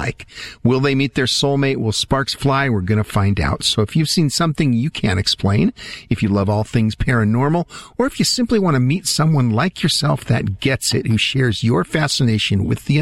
like. Will they meet their soulmate? Will sparks fly? We're going to find out. So if you've seen something you can't explain, if you love all things paranormal, or if you simply want to meet someone like yourself that gets it, who shares your fascination with the